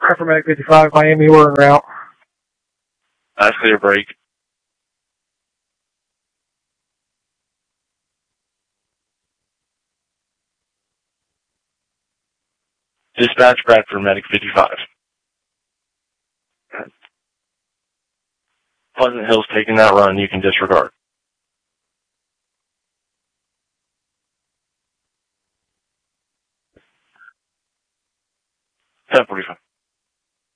For Medic 55, Miami, we're en route. That's clear, break. Dispatch Bradford, Medic 55. Pleasant Hill's taking that run. You can disregard. 10:45.